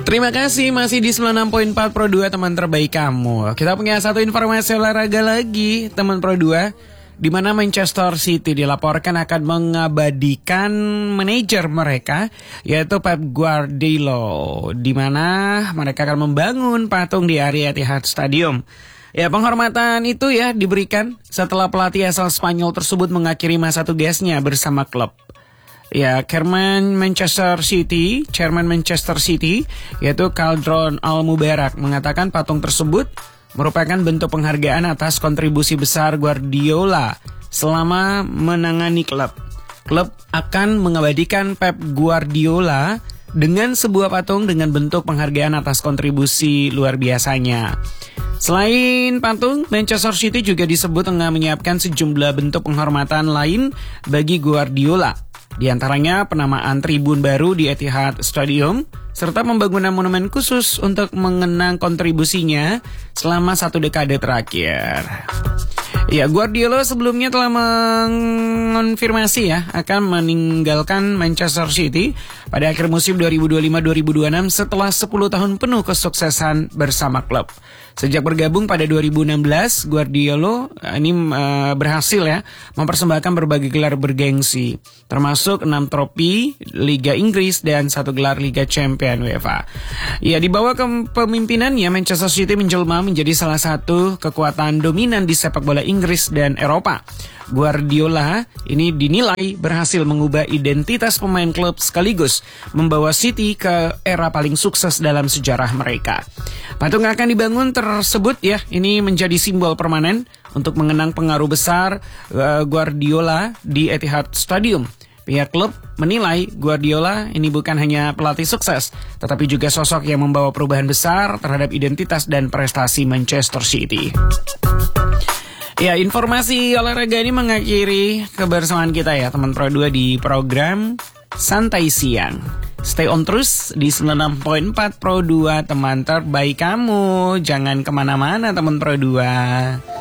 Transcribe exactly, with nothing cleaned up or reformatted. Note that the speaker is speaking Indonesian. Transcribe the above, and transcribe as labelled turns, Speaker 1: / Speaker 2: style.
Speaker 1: Terima kasih masih di sembilan puluh enam koma empat Pro dua teman terbaik kamu. Kita punya satu informasi olahraga lagi teman Pro dua, di mana Manchester City dilaporkan akan mengabadikan manajer mereka yaitu Pep Guardiola, di mana mereka akan membangun patung di area Etihad Stadium. Ya, penghormatan itu ya diberikan setelah pelatih asal Spanyol tersebut mengakhiri masa tugasnya bersama klub. Ya, Chairman Manchester City, Chairman Manchester City, yaitu Kaldron Al-Mubarak mengatakan patung tersebut merupakan bentuk penghargaan atas kontribusi besar Guardiola selama menangani klub. Klub akan mengabadikan Pep Guardiola dengan sebuah patung dengan bentuk penghargaan atas kontribusi luar biasanya. Selain patung, Manchester City juga disebut tengah menyiapkan sejumlah bentuk penghormatan lain bagi Guardiola. Di antaranya penamaan tribun baru di Etihad Stadium, serta pembangunan monumen khusus untuk mengenang kontribusinya selama satu dekade terakhir. Ya, Guardiola sebelumnya telah mengonfirmasi ya akan meninggalkan Manchester City pada akhir musim dua ribu dua puluh lima dua ribu dua puluh enam setelah sepuluh tahun penuh kesuksesan bersama klub. Sejak bergabung pada dua ribu enam belas, Guardiola ini uh, berhasil ya mempersembahkan berbagai gelar bergengsi, termasuk enam trofi Liga Inggris dan satu gelar Liga Champions UEFA. Ya, di bawah kepemimpinannya Manchester City menjelma menjadi salah satu kekuatan dominan di sepak bola Inggris dan Eropa. Guardiola ini dinilai berhasil mengubah identitas pemain klub sekaligus membawa City ke era paling sukses dalam sejarah mereka. Patung akan dibangun tersebut ya, ini menjadi simbol permanen untuk mengenang pengaruh besar uh, Guardiola di Etihad Stadium. Pihak klub menilai Guardiola ini bukan hanya pelatih sukses, tetapi juga sosok yang membawa perubahan besar terhadap identitas dan prestasi Manchester City. Ya, informasi olahraga ini mengakhiri kebersamaan kita ya teman Pro dua di program Santai Siang. Stay on terus di sembilan puluh enam koma empat Pro dua teman terbaik kamu. Jangan kemana-mana teman Pro dua.